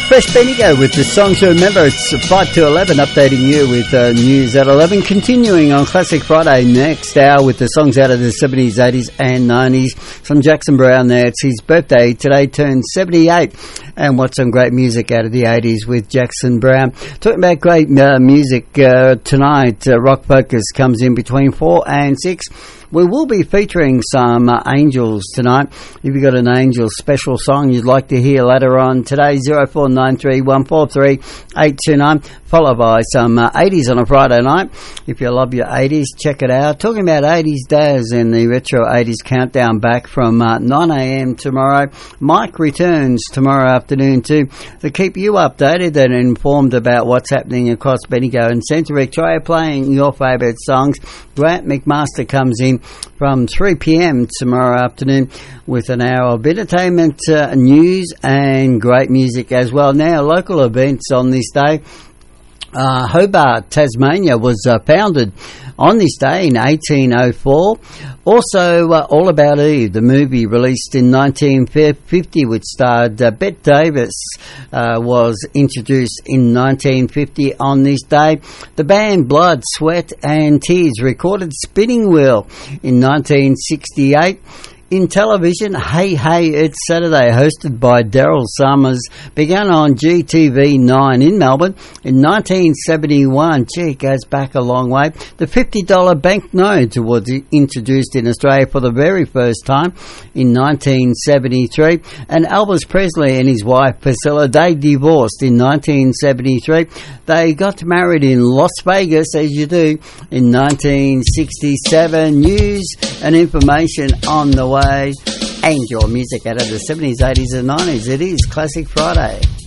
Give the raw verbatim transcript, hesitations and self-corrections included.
Fresh Bendigo with the song to remember. It's five to eleven, updating you with uh, news at eleven. Continuing on Classic Friday next hour with the songs out of the seventies, eighties and nineties. From Jackson Browne there. It's his birthday. Today turned seventy-eight. And what's some great music out of the eighties with Jackson Browne. Talking about great uh, music uh, tonight, uh, Rock Focus comes in between four and six. We will be featuring some uh, Angels tonight. If you've got an Angels special song you'd like to hear later on today, zero four nine three one four three eight two nine, followed by some uh, eighties on a Friday night. If you love your eighties, check it out. Talking about eighties Daz and the Retro eighties Countdown back from uh, nine a.m. tomorrow. Mike returns tomorrow afternoon too to keep you updated and informed about what's happening across Bendigo and Central Victoria, playing your favourite songs. Grant McMaster comes in from three p.m. tomorrow afternoon with an hour of entertainment, uh, news and great music as well. Now, local events on this day. Uh, Hobart, Tasmania was uh, founded on this day in eighteen oh four. Also, uh, All About Eve, the movie released in nineteen fifty, which starred uh, Bette Davis, uh, was introduced in nineteen fifty on this day. The band Blood, Sweat and Tears recorded Spinning Wheel in nineteen sixty-eight. In television, Hey Hey It's Saturday, hosted by Daryl Summers, began on G T V nine in Melbourne in nineteen seventy-one. Gee, it goes back a long way. The fifty dollar banknote was introduced in Australia for the very first time in nineteen seventy-three. And Elvis Presley and his wife Priscilla, they divorced in nineteen seventy-three. They got married in Las Vegas, as you do, in nineteen sixty-seven. News and information on the way. And your music out of the seventies, eighties and nineties. It is Classic Friday.